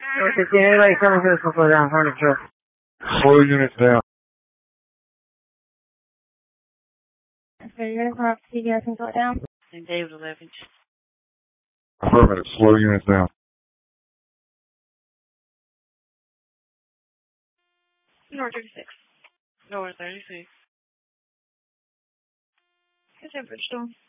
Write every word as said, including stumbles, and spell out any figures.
North fifteen, anybody coming to this will slow down, Hornet truck. Slow units down. Okay, you're gonna come up to C V S and slow it down? Saint David eleven. Affirmative, slow units down. North thirty-six. North thirty-six. It's in Bridgestone.